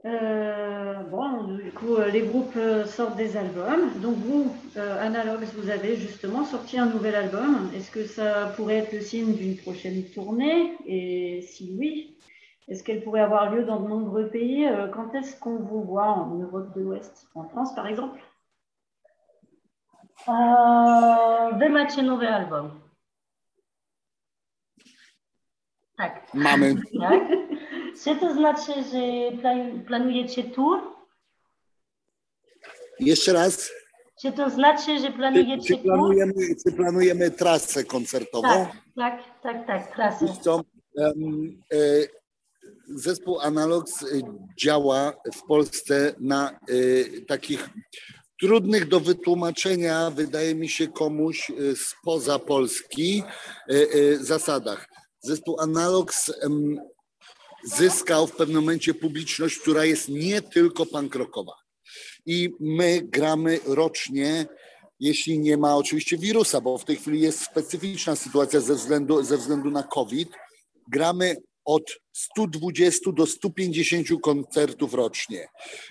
Bon, du coup, les groupes sortent des albums. Donc vous, Analogs, vous avez justement sorti un nouvel album. Est-ce que ça pourrait être le signe d'une prochaine tournée? Et si oui, est-ce qu'elle pourrait avoir lieu dans de nombreux pays? Quand est-ce qu'on vous voit en Europe de l'Ouest? En France, par exemple? Wy macie nowy album. Tak. Mamy. Tak. Czy to znaczy, że planujecie tour? Jeszcze raz. Czy to znaczy, że planujecie tour? Czy planujemy trasę koncertową? Tak, trasę. Zespół Analogs działa w Polsce na takich trudnych do wytłumaczenia, wydaje mi się, komuś spoza Polski zasadach. Zespół Analogs zyskał w pewnym momencie publiczność, która jest nie tylko punk rockowa. I my gramy rocznie, jeśli nie ma oczywiście wirusa, bo w tej chwili jest specyficzna sytuacja ze względu na COVID. Gramy od 120 do 150 koncertów rocznie,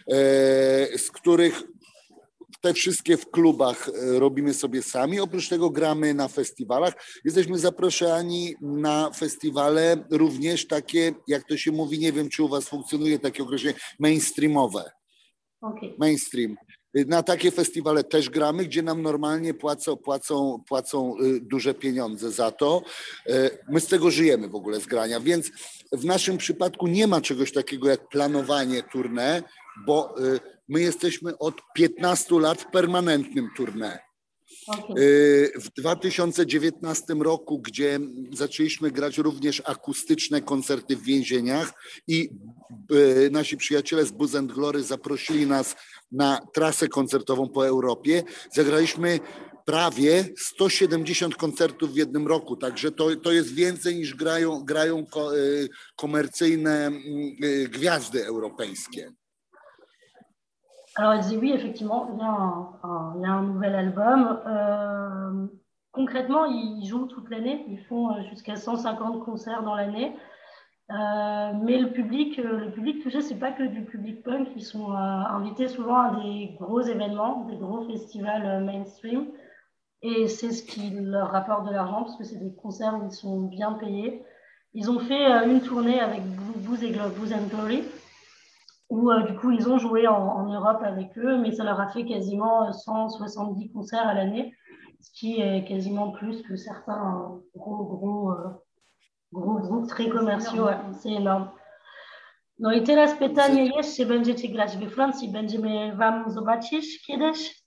z których te wszystkie w klubach robimy sobie sami. Oprócz tego gramy na festiwalach. Jesteśmy zaproszeni na festiwale również takie, jak to się mówi, nie wiem, czy u was funkcjonuje takie określenie, mainstreamowe. Okay. Mainstream. Na takie festiwale też gramy, gdzie nam normalnie płacą duże pieniądze za to. My z tego żyjemy w ogóle, z grania, więc w naszym przypadku nie ma czegoś takiego jak planowanie tournée, bo my jesteśmy od 15 lat w permanentnym tournée. Okay. W 2019 roku, gdzie zaczęliśmy grać również akustyczne koncerty w więzieniach i nasi przyjaciele z Booze and Glory zaprosili nas na trasę koncertową po Europie, zagraliśmy prawie 170 koncertów w jednym roku, także to jest więcej niż grają komercyjne gwiazdy europejskie. Alors, oui, effectivement, il y a un nouvel album. Concrètement, ils jouent toute l'année. Ils font jusqu'à 150 concerts dans l'année. Mais le public touché, c'est pas que du public punk. Ils sont invités souvent à des gros événements, des gros festivals mainstream. Et c'est ce qui leur rapporte de l'argent, parce que c'est des concerts où ils sont bien payés. Ils ont fait une tournée avec Booze and Glory, où du coup ils ont joué en Europe avec eux, mais ça leur a fait quasiment 170 concerts à l'année, ce qui est quasiment plus que certains gros groupes très commerciaux. C'est énorme. No i teraz pytanie jest, czy będziecie grać we Francji? Będziemy wam zobaczyć kiedyś?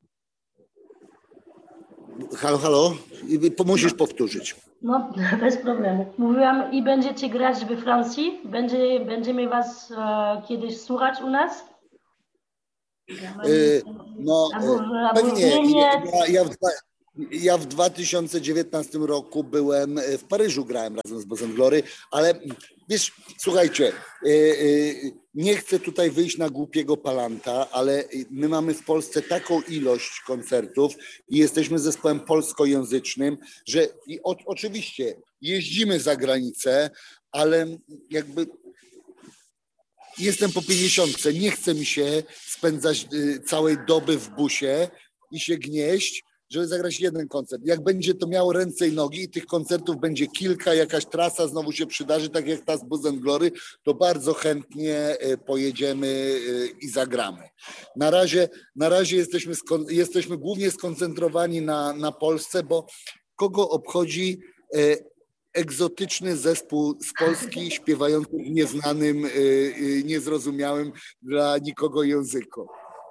Halo? Musisz powtórzyć. No, bez problemu. Mówiłam, i będziecie grać we Francji? Będziemy was kiedyś słuchać u nas? No, albo pewnie. Ja w 2019 roku byłem w Paryżu, grałem razem z Booze and Glory, ale wiesz, słuchajcie, nie chcę tutaj wyjść na głupiego palanta, ale my mamy w Polsce taką ilość koncertów i jesteśmy zespołem polskojęzycznym, że oczywiście jeździmy za granicę, ale jakby jestem po 50, nie chce mi się spędzać całej doby w busie i się gnieść, żeby zagrać jeden koncert. Jak będzie to miało ręce i nogi i tych koncertów będzie kilka, jakaś trasa znowu się przydarzy, tak jak ta z Booze and Glory, to bardzo chętnie pojedziemy i zagramy. Na razie jesteśmy głównie skoncentrowani na Polsce, bo kogo obchodzi egzotyczny zespół z Polski śpiewający w nieznanym, niezrozumiałym dla nikogo języku.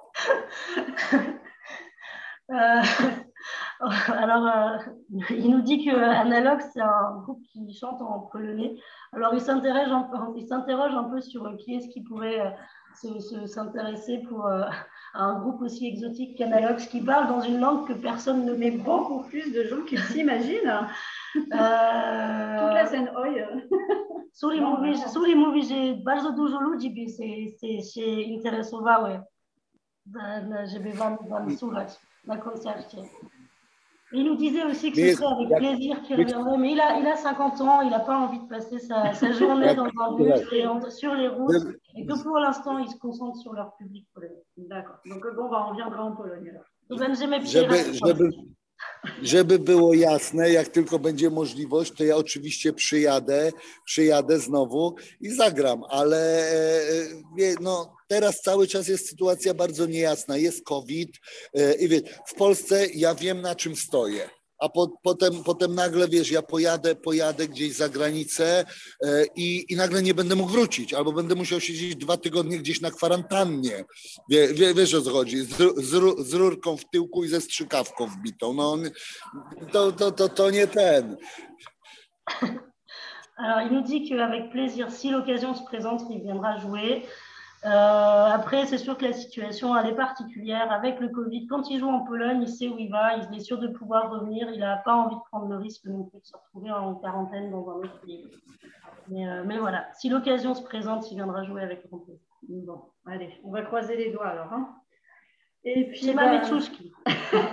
Alors, il nous dit que Analog, c'est un groupe qui chante en polonais. Alors, il s'interroge un peu sur qui est-ce qui pourrait s'intéresser pour un groupe aussi exotique qu'Analog, qui parle dans une langue que personne ne met beaucoup plus de gens qui s'imaginent. Toute la scène oj. Suri mówi, że bardzo dużo ludzi by się interesowały, żeby wam słuchać na koncercie. Il nous disait aussi que ce serait avec plaisir qu'il reviendrait, mais il a 50 ans, il n'a pas envie de passer sa journée dans un bus sur les routes, et que pour l'instant, il se concentre sur leur public polonais. D'accord. Donc bon, on reviendra en Pologne alors. To będziemy przyjechać. Żeby było jasne, jak tylko będzie możliwość, to ja oczywiście przyjadę znowu i zagram, ale no, teraz cały czas jest sytuacja bardzo niejasna, jest COVID i wiesz, w Polsce ja wiem, na czym stoję. A potem nagle, wiesz, ja pojadę gdzieś za granicę i nagle nie będę mógł wrócić, albo będę musiał siedzieć 2 tygodnie gdzieś na kwarantannie. Wiesz, o co chodzi, z rurką w tyłku i ze strzykawką wbitą. No, to nie ten. Alors, il nous dit qu'avec plaisir, si l'occasion se présente, il viendra jouer. Après, c'est sûr que la situation, elle est particulière. Avec le Covid, quand il joue en Pologne, il sait où il va, il est sûr de pouvoir revenir. Il n'a pas envie de prendre le risque non plus de se retrouver en quarantaine dans un autre pays. Mais voilà, si l'occasion se présente, il viendra jouer avec grand plaisir. Bon, allez, on va croiser les doigts alors. Hein. Et puis,